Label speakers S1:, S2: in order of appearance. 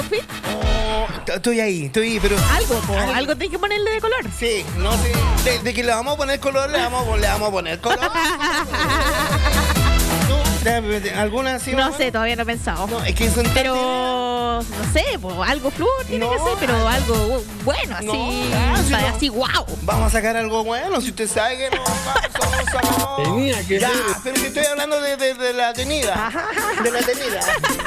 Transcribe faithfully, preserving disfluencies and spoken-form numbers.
S1: outfit?
S2: Oh, estoy ahí, estoy ahí, pero...
S1: Algo, po, algo, algo tenés que ponerle de color.
S2: Sí, no sé. De, de que le vamos a poner color, le vamos, a- le vamos a poner color. ¿Tú? ¿Alguna así?
S1: No
S2: mamá?
S1: sé, todavía no he pensado.
S2: No, es que son tan-
S1: Pero, no sé, pues algo flúor tiene
S2: No,
S1: que ser, pero algo bueno, así,
S2: No, ah, sí,
S1: ¿sabes?
S2: no.
S1: Así, wow.
S2: Vamos a sacar algo bueno, si usted sabe que no vamos a...
S3: Tenía que
S2: Ya,
S3: ser.
S2: pero que estoy hablando de, de, de la avenida. De la avenida.